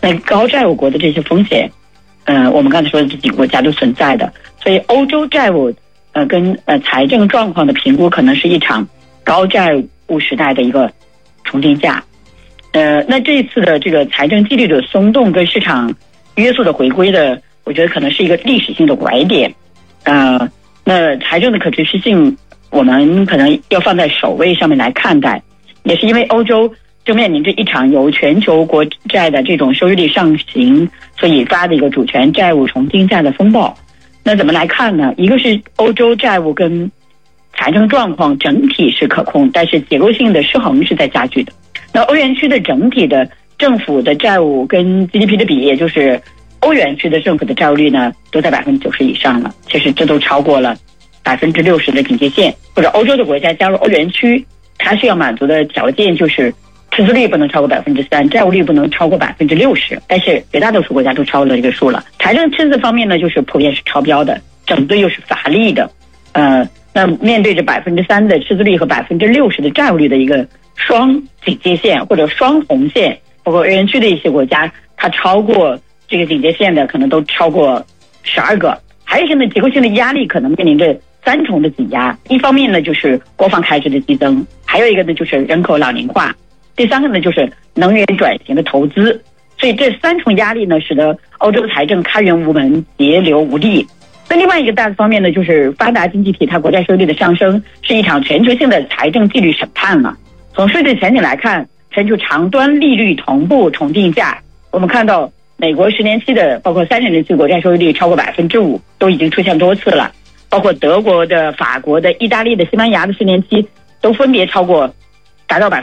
那高债务国的这些风险，我们刚才说的这几个国家都存在的，所以欧洲债务跟财政状况的评估可能是一场高债务时代的一个重定价。那这一次的这个财政纪律的松动跟市场约束的回归的，我觉得可能是一个历史性的拐点。那财政的可持续性，我们可能要放在首位上面来看待，也是因为欧洲正面临着一场由全球国债的这种收益率上行所引发的一个主权债务重定价的风暴。那怎么来看呢？一个是欧洲债务跟财政状况整体是可控，但是结构性的失衡是在加剧的。那欧元区的整体的政府的债务跟 GDP 的比，也就是欧元区的政府的债务率呢，都在90%以上了。其实这都超过了60%的警戒线。或者欧洲的国家加入欧元区，它需要满足的条件就是赤字率不能超过3%，债务率不能超过60%。但是绝大多数国家都超了这个数了。财政赤字方面呢，就是普遍是超标的，整顿又是乏力的。那面对着3%的赤字率和60%的债务率的一个双警戒线或者双红线，包括欧元区的一些国家，它超过这个警戒线的可能都超过12个。还有一些呢，结构性的压力可能面临着3重的挤压。一方面呢，就是国防开支的激增；还有一个呢，就是人口老龄化；第三个呢，就是能源转型的投资。所以这3重压力呢，使得欧洲财政开源无门，节流无力。那另外一个大的方面呢，就是发达经济体它国债收益率的上升是一场全球性的财政纪律审判了。从税制前景来看，全球长端利率同步重定价。我们看到美国10年期的包括3年期国债收益率超过5%，都已经出现多次了。包括德国的、法国的、意大利的、西班牙的10年期都分别超过达到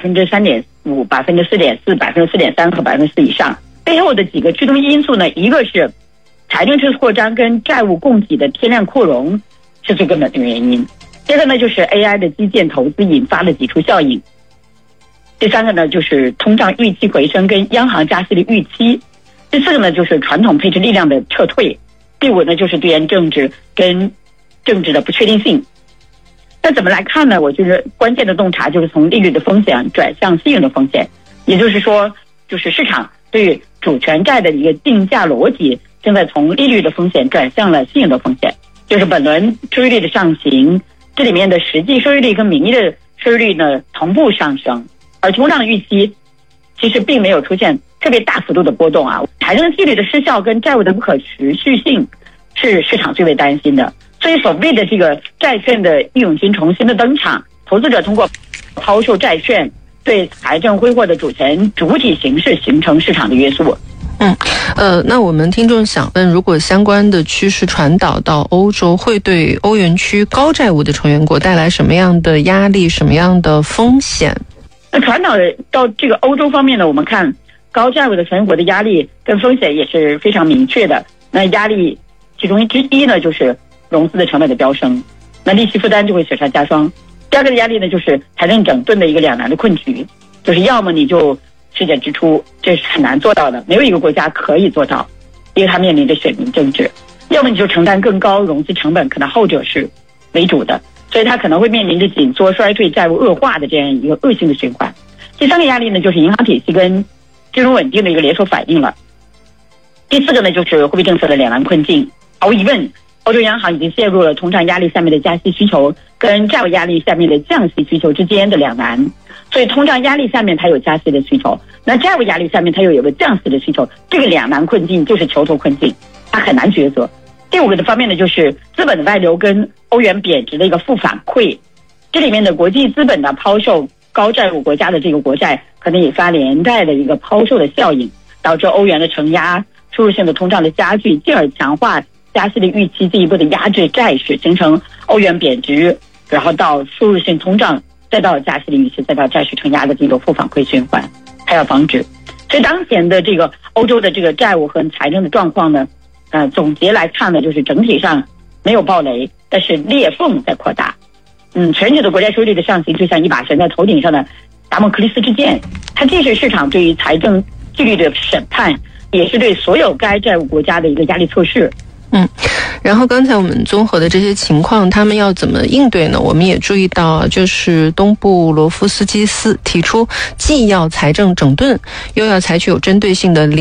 3.5%、4.4%、4.3%和4%以上。背后的几个驱动因素呢，一个是财政赤字扩张跟债务供给的天量扩容是最根本的原因。第二个呢，就是 AI 的基建投资引发的挤出效应。第三个呢，就是通胀预期回升跟央行加息的预期。第四个呢，就是传统配置力量的撤退。第五呢，就是地缘政治跟政治的不确定性。那怎么来看呢？我觉得关键的洞察就是从利率的风险转向信用的风险，也就是说，就是市场对主权债的一个定价逻辑正在从利率的风险转向了信用的风险。就是本轮收益率的上行，这里面的实际收益率跟名义的收益率呢同步上升，而通胀的预期其实并没有出现特别大幅度的波动啊。财政纪律的失效跟债务的不可持续性是市场最为担心的。所以所谓的这个债券的义勇军重新的登场，投资者通过抛售债券对财政挥霍的主权主体形式形成市场的约束。 那我们听众想问，如果相关的趋势传导到欧洲，会对欧元区高债务的成员国带来什么样的压力、什么样的风险？ 那传导到这个欧洲方面呢，我们看高债务的成员国的压力跟风险也是非常明确的。那压力其中之一呢，就是融资的成本的飙升，那利息负担就会雪上加霜。第二个的压力呢，就是财政整顿的一个两难的困局，就是要么你就削减支出，这是很难做到的，没有一个国家可以做到，因为它面临着选民政治；要么你就承担更高融资成本，可能后者是为主的，所以它可能会面临着紧缩、衰退、债务恶化的这样一个恶性的循环。第三个压力呢，就是银行体系跟金融稳定的一个连锁反应了。第四个呢，就是货币政策的两难困境。毫无疑问，欧洲央行已经陷入了通胀压力下面的加息需求跟债务压力下面的降息需求之间的两难。所以通胀压力下面它有加息的需求，那债务压力下面它又有个降息的需求，这个两难困境就是囚徒困境，它很难抉择。第五个的方面呢，就是资本的外流跟欧元贬值的一个负反馈，这里面的国际资本的抛售高债务国家的这个国债，可能引发连带的一个抛售的效应，导致欧元的承压、输入性的通胀的加剧，进而强化加息的预期，进一步的压制债市，形成欧元贬值，然后到输入性通胀，再到加息的预期，再到债市承压的这个负反馈循环，它要防止。所以当前的这个欧洲的这个债务和财政的状况呢，总结来看呢，就是整体上没有暴雷，但是裂缝在扩大。全球的国债收益率的上行就像一把悬在头顶上的达摩克利斯之剑，它既是市场对于财政纪律的审判，也是对所有该债务国家的一个压力测试。 然后刚才我们综合的这些情况，他们要怎么应对呢？我们也注意到，就是东部罗夫斯基斯提出，既要财政整顿，又要采取有针对性的